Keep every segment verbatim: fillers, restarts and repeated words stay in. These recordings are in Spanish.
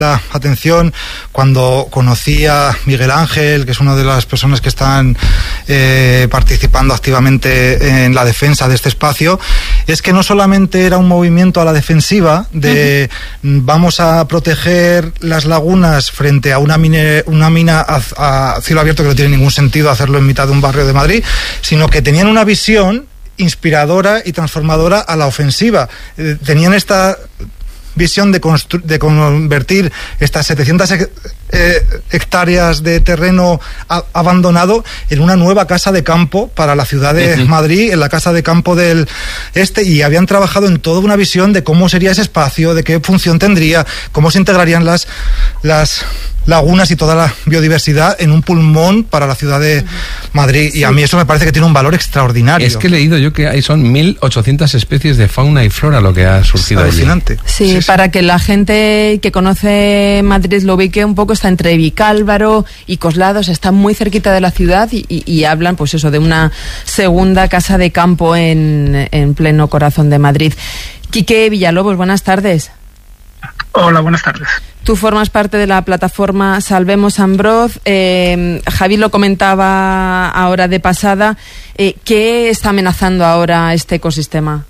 la atención cuando conocí a Miguel Ángel, que es una de las personas que están eh, participando activamente en la defensa de este espacio, es que no solamente era un movimiento a la defensiva de uh-huh. vamos a proteger las lagunas frente a una, mine, una mina a, a cielo abierto, que no tiene ningún sentido hacerlo en mitad de un barrio de Madrid, sino que tenían una visión inspiradora y transformadora a la ofensiva. Eh, tenían esta visión de, constru- de convertir estas setecientas eh, hectáreas de terreno a- abandonado en una nueva casa de campo para la ciudad de uh-huh. Madrid, en la casa de campo del este, y habían trabajado en toda una visión de cómo sería ese espacio, de qué función tendría, cómo se integrarían las, las lagunas y toda la biodiversidad en un pulmón para la ciudad de Madrid. Sí. Y a mí eso me parece que tiene un valor extraordinario. Es que he leído yo que hay son mil ochocientas especies de fauna y flora lo que ha surgido allí. Alucinante. Sí, sí, sí, para que la gente que conoce Madrid lo ubique un poco, está entre Vicálvaro y Coslados, está muy cerquita de la ciudad y, y, y hablan pues eso de una segunda casa de campo en, en pleno corazón de Madrid. Quique Villalobos, buenas tardes. Hola, buenas tardes. Tú formas parte de la plataforma Salvemos Ambroz. Eh, Javi lo comentaba ahora de pasada. Eh, ¿Qué está amenazando ahora este ecosistema?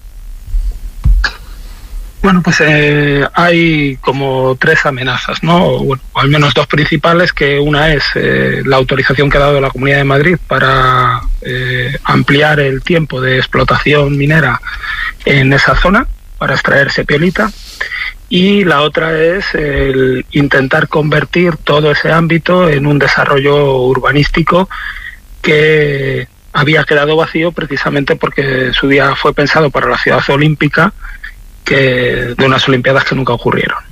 Bueno, pues eh, hay como tres amenazas, ¿no? Bueno, al menos dos principales, que una es eh, la autorización que ha dado la Comunidad de Madrid para eh, ampliar el tiempo de explotación minera en esa zona, para extraer sepiolita. Y la otra es el intentar convertir todo ese ámbito en un desarrollo urbanístico que había quedado vacío precisamente porque su día fue pensado para la ciudad olímpica, que de unas olimpiadas que nunca ocurrieron.